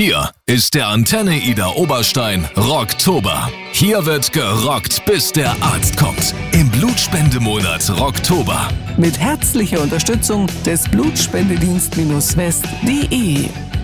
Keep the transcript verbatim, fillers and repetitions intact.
Hier ist der Antenne Ida Oberstein Rocktober. Hier wird gerockt, bis der Arzt kommt. Im Blutspendemonat Rocktober. Mit herzlicher Unterstützung des Blutspendedienst-West punkt de.